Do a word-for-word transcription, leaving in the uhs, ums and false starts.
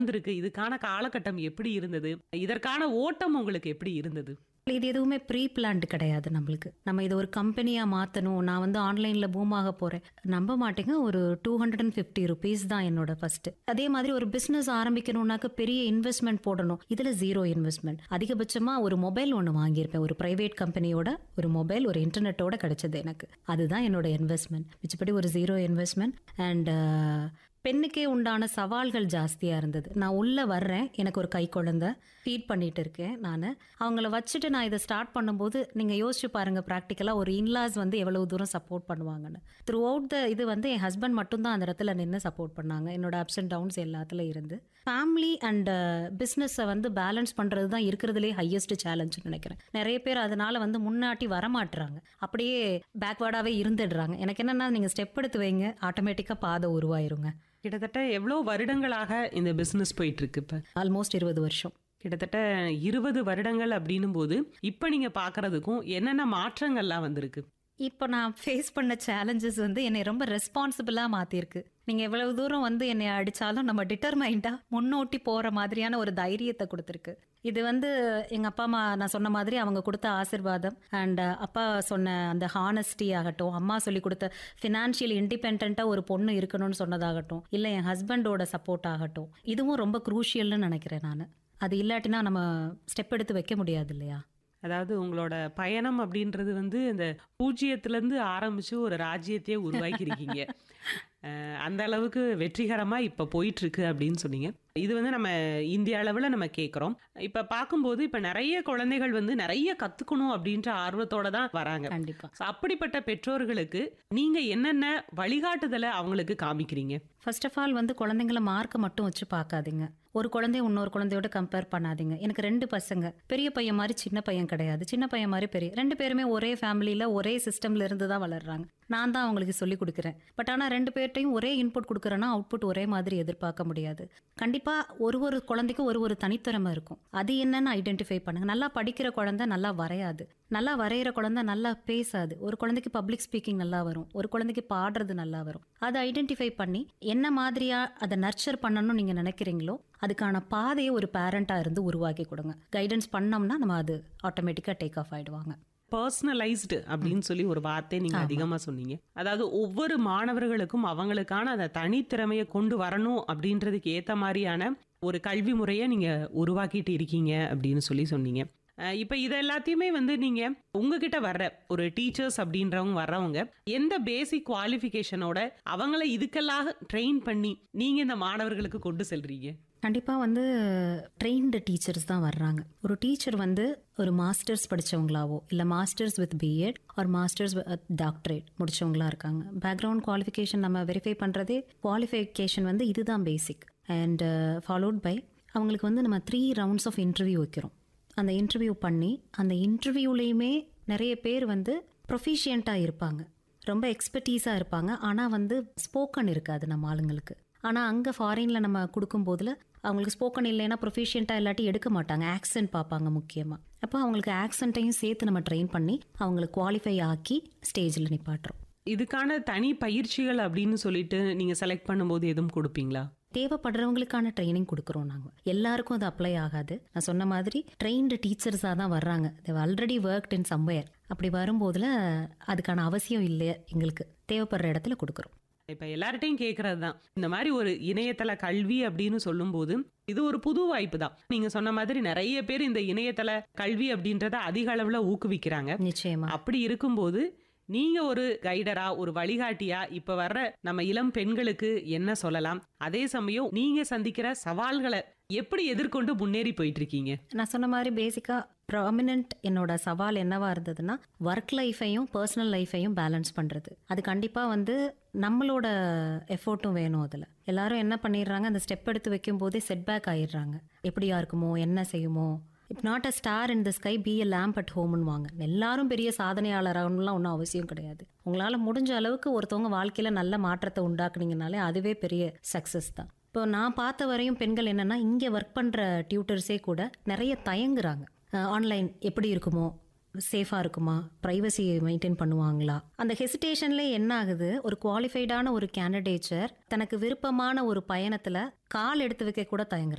இருந்திருக்கு? இதுக்கான காலகட்டம் எப்படி இருந்தது? இதற்கான ஓட்டம் உங்களுக்கு எப்படி இருந்தது? இது எதுவுமே ப்ரீ பிளான்டு கிடையாது நம்மளுக்கு. நம்ம இதை ஒரு கம்பெனியா மாத்தணும், நான் வந்து ஆன்லைன்ல பூம் ஆக போறேன். நம்ப மாட்டேங்க, ஒரு two hundred and fifty rupees தான் என்னோட ஃபர்ஸ்ட். அதே மாதிரி ஒரு பிசினஸ் ஆரம்பிக்கணும்னாக்க பெரிய இன்வெஸ்ட்மெண்ட் போடணும். இதுல ஜீரோ இன்வெஸ்ட்மெண்ட். அதிகபட்சமா ஒரு மொபைல் ஒன்று வாங்கியிருப்பேன். ஒரு பிரைவேட் கம்பெனியோட ஒரு மொபைல், ஒரு இன்டர்நெட்டோட கிடைச்சது எனக்கு. அதுதான் என்னோட இன்வெஸ்ட்மெண்ட். மிச்சப்படி ஒரு ஜீரோ இன்வெஸ்ட்மெண்ட். அண்ட் பெண்ணுக்கே உண்டான சவால்கள் ஜாஸ்தியாக இருந்தது. நான் உள்ளே வர்றேன், எனக்கு ஒரு கை குழந்தை ஃபீட் பண்ணிட்டு இருக்கேன். நான் அவங்கள வச்சுட்டு நான் இதை ஸ்டார்ட் பண்ணும்போது நீங்கள் யோசிச்சு பாருங்கள், ப்ராக்டிக்கலாக ஒரு இன்லாஸ் வந்து எவ்வளவு தூரம் சப்போர்ட் பண்ணுவாங்கன்னு. த்ரூ அவுட் த இது வந்து என் ஹஸ்பண்ட் மட்டும்தான் அந்த இடத்துல நின்று சப்போர்ட் பண்ணாங்க. என்னோட அப்ஸ் அண்ட் டவுன்ஸ் எல்லாத்துலையும் இருந்து ஃபேமிலி அண்ட் பிஸ்னஸை வந்து பேலன்ஸ் பண்ணுறது தான் இருக்கிறதுலே ஹையஸ்ட் சேலஞ்சுன்னு நினைக்கிறேன். நிறைய பேர் அதனால வந்து முன்னாடி வரமாட்டுறாங்க, அப்படியே பேக்வேர்டாகவே இருந்துடுறாங்க. எனக்கு என்னென்னா, நீங்கள் ஸ்டெப் எடுத்து வைங்க, ஆட்டோமேட்டிக்காக பாதை உருவாயிருங்க. கிட்டத்தட்ட எவ்வளோ வருடங்களாக இந்த பிசினஸ் போயிட்டு இருக்கு? இப்ப ஆல்மோஸ்ட் இருபது வருஷம். கிட்டத்தட்ட இருபது வருடங்கள் அப்படின்னும் போது இப்ப நீங்க பாக்குறதுக்கும் என்னென்ன மாற்றங்கள்லாம் வந்திருக்கு? இப்போ நான் ஃபேஸ் பண்ண சேலஞ்சஸ் வந்து என்னை ரொம்ப ரெஸ்பான்சிபிளாக மாற்றிருக்கு. நீங்கள் எவ்வளவு தூரம் வந்து என்னை அடித்தாலும் நம்ம டிட்டர்மைண்டாக முன்னோட்டி போகிற மாதிரியான ஒரு தைரியத்தை கொடுத்துருக்கு. இது வந்து எங்கள் அப்பா அம்மா நான் சொன்ன மாதிரி அவங்க கொடுத்த ஆசிர்வாதம், அண்ட் அப்பா சொன்ன அந்த ஹானஸ்டி ஆகட்டும், அம்மா சொல்லி கொடுத்த ஃபினான்ஷியல் இண்டிபெண்ட்டாக ஒரு பொண்ணு இருக்கணும்னு சொன்னதாகட்டும், இல்லை என் ஹஸ்பண்டோட சப்போர்ட் ஆகட்டும், இதுவும் ரொம்ப குரூஷியல்னு நினைக்கிறேன் நான். அது இல்லாட்டினா நம்ம ஸ்டெப் எடுத்து வைக்க முடியாது இல்லையா? அதாவது உங்களோட பயணம் அப்படின்றது வந்து இந்த பூஜ்ஜியத்திலேருந்து ஆரம்பிச்சு ஒரு ராஜ்யத்தையே உருவாக்கியிருக்கீங்க. அந்த அளவுக்கு வெற்றிகரமாக இப்போ போயிட்டு இருக்கு அப்படின்னு சொன்னீங்க. இது வந்து நம்ம இந்திய அளவில் நம்ம கேட்குறோம். இப்போ பார்க்கும்போது இப்போ நிறைய குழந்தைகள் வந்து நிறைய கற்றுக்கணும் அப்படின்ற ஆர்வத்தோட தான் வராங்க. கண்டிப்பாக. ஸோ அப்படிப்பட்ட பெற்றோர்களுக்கு நீங்கள் என்னென்ன வழிகாட்டுதலை அவங்களுக்கு காமிக்கிறீங்க? ஃபர்ஸ்ட் ஆஃப் ஆல் வந்து குழந்தைங்கள மார்க்கை மட்டும் வச்சு பார்க்காதீங்க. ஒரு குழந்தைய இன்னொரு குழந்தையோட கம்பேர் பண்ணாதீங்க. எனக்கு ரெண்டு பசங்க, பெரிய பையன் மாதிரி சின்ன பையன் கிடையாது, சின்ன பையன் மாதிரி பெரிய, ரெண்டு பேருமே ஒரே ஃபேமிலியில் ஒரே சிஸ்டம்ல இருந்து தான் வளர்றாங்க. நான் தான் அவங்களுக்கு சொல்லி கொடுக்குறேன். பட் ஆனால் ரெண்டு பேர்ட்டையும் ஒரே இன்புட் கொடுக்குறேன்னா அவுட்புட் ஒரே மாதிரி எதிர்பார்க்க முடியாது. கண்டிப்பாக ஒரு ஒரு குழந்தைக்கும் ஒரு ஒரு தனித்திறமை இருக்கும். அது என்னன்னு ஐடென்டிஃபை பண்ணுங்க. நல்லா படிக்கிற குழந்தை நல்லா வரையாது, நல்லா வரைகிற குழந்தை நல்லா பேசாது. ஒரு குழந்தைக்கு பப்ளிக் ஸ்பீக்கிங் நல்லா வரும், ஒரு குழந்தைக்கு பாடுறது நல்லா வரும். அதை ஐடென்டிஃபை பண்ணி என்ன மாதிரியா அதை நர்ச்சர் பண்ணணும்னு நீங்கள் நினைக்கிறீங்களோ அதுக்கான பாதையை ஒரு பேரண்டாக இருந்து உருவாக்கி கொடுங்க. கைடன்ஸ் பண்ணோம்னா நம்ம அது ஆட்டோமேட்டிக்காக டேக் ஆஃப் ஆகிடுவாங்க. பர்சனலைஸ்டு அப்படின்னு சொல்லி ஒரு வார்த்தை நீங்க அதிகமா சொன்னீங்க. அதாவது ஒவ்வொரு மாணவர்களுக்கும் அவங்களுக்கான அந்த தனித்திறமையை கொண்டு வரணும் அப்படின்றதுக்கு ஏத்த மாதிரியான ஒரு கல்வி முறையை நீங்க உருவாக்கிட்டு இருக்கீங்க அப்படின்னு சொல்லி சொன்னீங்க. இப்ப இது எல்லாத்தையுமே வந்து நீங்க உங்ககிட்ட வர்ற ஒரு டீச்சர்ஸ் அப்படின்றவங்க வர்றவங்க எந்த பேசிக் குவாலிஃபிகேஷனோட அவங்கள இதுக்கெல்லாம் ட்ரெயின் பண்ணி நீங்க இந்த மாணவர்களுக்கு கொண்டு செல்றீங்க? கண்டிப்பாக வந்து ட்ரெயின்டு டீச்சர்ஸ் தான் வர்றாங்க. ஒரு டீச்சர் வந்து ஒரு மாஸ்டர்ஸ் படித்தவங்களாவோ இல்லை மாஸ்டர்ஸ் வித் பிஎட் ஒரு மாஸ்டர்ஸ் வித் டாக்டரேட் முடித்தவங்களா இருக்காங்க. பேக்ரவுண்ட் குவாலிஃபிகேஷன் நம்ம வெரிஃபை பண்ணுறதே குவாலிஃபிகேஷன் வந்து இதுதான் பேசிக். அண்ட் ஃபாலோட் பை அவங்களுக்கு வந்து நம்ம த்ரீ ரவுண்ட்ஸ் ஆஃப் இன்டர்வியூ வைக்கிறோம். அந்த இன்டர்வியூ பண்ணி அந்த இன்டர்வியூலேயுமே நிறைய பேர் வந்து ப்ரொஃபிஷியண்ட்டாக இருப்பாங்க, ரொம்ப எக்ஸ்பர்டீஸாக இருப்பாங்க. ஆனால் வந்து ஸ்போக்கன் இருக்காது நம்ம ஆளுங்களுக்கு. ஆனால் அங்கே ஃபாரினில் நம்ம கொடுக்கும்போதில் அவங்களுக்கு ஸ்போக்கன் இல்லைன்னா ப்ரொஃபிஷியண்ட்டாக இல்லாட்டி எடுக்க மாட்டாங்க, ஆக்சென்ட் பார்ப்பாங்க முக்கியமாக. அப்போ அவங்களுக்கு ஆக்சென்ட்டையும் சேர்த்து நம்ம ட்ரெயின் பண்ணி அவங்களுக்கு குவாலிஃபை ஆக்கி ஸ்டேஜில் நிப்பாட்டுறோம். இதுக்கான தனி பயிற்சிகள் அப்படின்னு சொல்லிட்டு நீங்கள் செலக்ட் பண்ணும்போது எதுவும் கொடுப்பீங்களா? தேவைப்படுறவங்களுக்கான ட்ரைனிங் கொடுக்குறோம் நாங்கள். எல்லாருக்கும் அது அப்ளை ஆகாது. நான் சொன்ன மாதிரி ட்ரெயின்டு டீச்சர்ஸாக தான் வர்றாங்க. தேவ் ஆல்ரெடி ஒர்க்ட் இன் சம்வேர். அப்படி வரும்போதில் அதுக்கான அவசியம் இல்லை, எங்களுக்கு தேவைப்படுற இடத்துல கொடுக்குறோம். இப்ப எல்லார்ட்டையும் கேட்கறது தான், இந்த மாதிரி ஒரு இணையதள கல்வி அப்படின்னு சொல்லும் போது இது ஒரு புது வாய்ப்பு தான். நீங்க சொன்ன மாதிரி நிறைய பேர் இந்த இணையதள கல்வி அப்படின்றத அதிக அளவுல ஊக்குவிக்கிறாங்க. நிச்சயமா. அப்படி இருக்கும்போது நீங்க ஒரு கைடரா, ஒரு வழிகாட்டியா இப்ப வர்ற நம்ம இளம் பெண்களுக்கு என்ன சொல்லலாம்? அதே சமயம் நீங்க சந்திக்கிற சவால்களை எப்படி எதிர்கொண்டு முன்னேறி போயிட்டு இருக்கீங்க? நான் சொன்ன மாதிரி பேசிக்கா ப்ராமினன்ட் என்னோட சவால் என்னவா இருந்ததுன்னா ஒர்க் லைஃபையும் பர்சனல் லைஃபையும் பேலன்ஸ் பண்றது. அது கண்டிப்பா வந்து நம்மளோட எஃபோர்ட்டும் வேணும். அதில் எல்லாரும் என்ன பண்ணிடுறாங்க, அந்த ஸ்டெப் எடுத்து வைக்கும் போதே செட்பேக் ஆயிடுறாங்க. எப்படியா இருக்குமோ, என்ன செய்யுமோ, இப் not a star in the sky B a lamp at ஹோம்னு வாங்க. எல்லாரும் பெரிய சாதனையாளராகணும்லாம் ஒன்றும் அவசியம் கிடையாது. உங்களால் முடிஞ்ச அளவுக்கு ஒருத்தவங்க வாழ்க்கையில் நல்ல மாற்றத்தை உண்டாக்குனீங்கனாலே அதுவே பெரிய சக்ஸஸ் தான். இப்போ நான் பார்த்த வரையும் பெண்கள் என்னென்னா, இங்கே ஒர்க் பண்ணுற டியூட்டர்ஸே கூட நிறைய தயங்குறாங்க. ஆன்லைன் எப்படி இருக்குமோ, சேஃபா இருக்குமா, பிரைவசி மெயின்டைன் பண்ணுவாங்களா, அந்த ஹெசிடேஷன்ல என்ன ஆகுது, ஒரு குவாலிஃபைடான ஒரு கேண்டிடேச்சர் தனக்கு விருப்பமான ஒரு பயணத்துல கால் எடுத்து வைக்க கூட தயங்குறாங்க.